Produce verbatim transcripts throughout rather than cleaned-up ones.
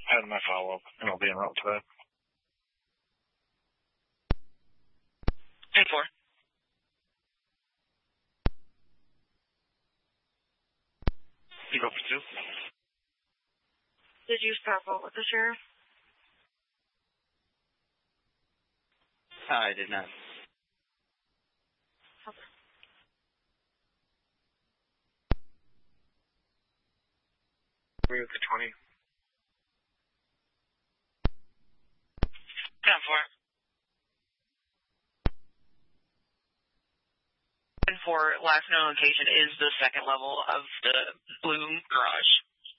had my follow-up, and I'll be en route to that. ten four. You go for two. Did you stop out with the sheriff? I did not. Okay. Three with the twenty. ten four. ten four, last known location is the second level of the Bloom garage.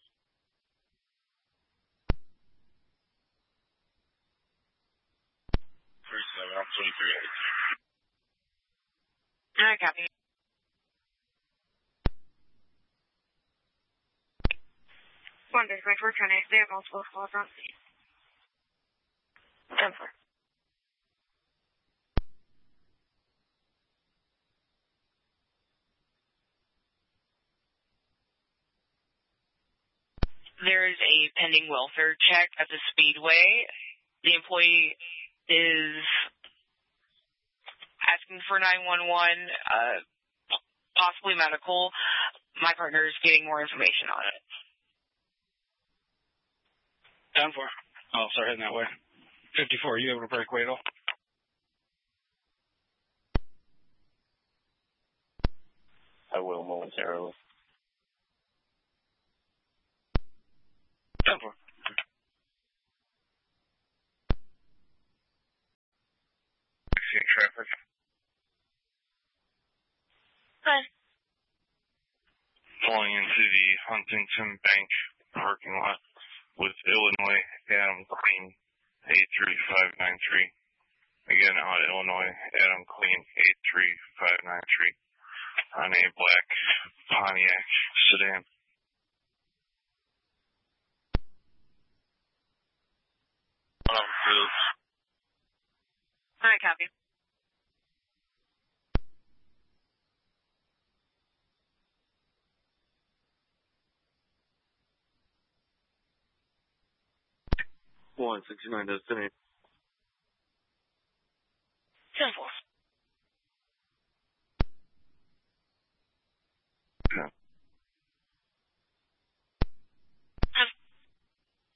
three seven, I'm twenty-three. Alright, copy. One dispatch, we're trying to, they have multiple calls on scene. ten four. There is a pending welfare check at the Speedway. The employee is asking for nine one one, uh, possibly medical. My partner is getting more information on it. ten four. I'll start heading that way. fifty-four, are you able to break away at all? I will momentarily. ten four. Traffic. Hi. Pulling into the Huntington Bank parking lot with Illinois Adam Clean eight three five nine three. Again, on Illinois Adam Clean eight three five nine three on a black Pontiac sedan. Um, Alright, copy. one sixty-nine destination.